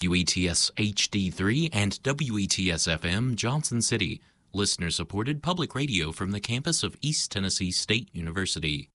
WETS HD3 and WETS FM Johnson City, listener-supported public radio from the campus of East Tennessee State University.